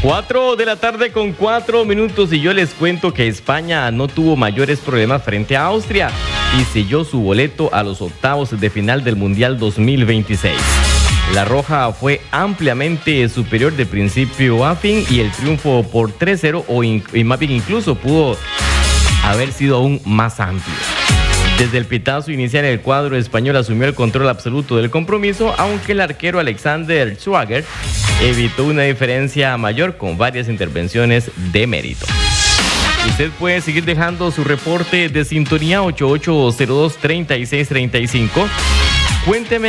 4 de la tarde con 4 minutos y yo les cuento que España no tuvo mayores problemas frente a Austria y selló su boleto a los octavos de final del Mundial 2026. La Roja fue ampliamente superior de principio a fin y el triunfo por 3-0 y más bien incluso pudo haber sido aún más amplio. Desde el pitazo inicial el cuadro español asumió el control absoluto del compromiso, aunque el arquero Alexander Schwager evitó una diferencia mayor con varias intervenciones de mérito. Usted puede seguir dejando su reporte de sintonía 8802-3635. Cuénteme